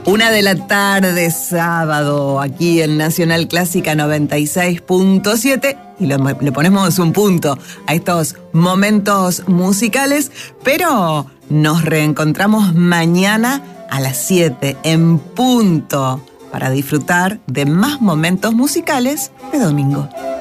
1:00 p.m, sábado, aquí en Nacional Clásica 96.7. Y le ponemos un punto a estos momentos musicales, pero nos reencontramos mañana a las 7 en punto para disfrutar de más momentos musicales de domingo.